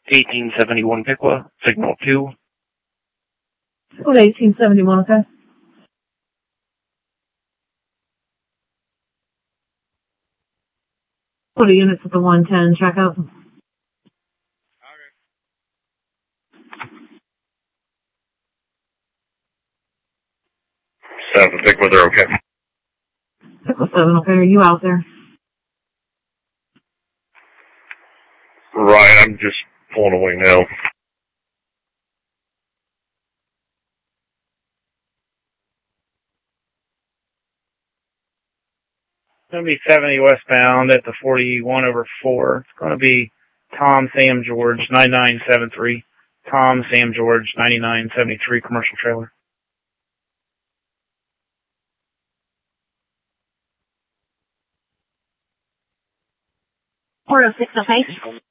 1871 Piqua, signal 2. Code 1871, okay. Put a units at the 110, check out. South of Piqua, they're okay. Piqua 7, okay, are you out there? Right, I'm just pulling away now. It's going to be 70 westbound at the 41/4. It's going to be Tom Sam George 9973. Tom Sam George 9973 commercial trailer. 406, okay.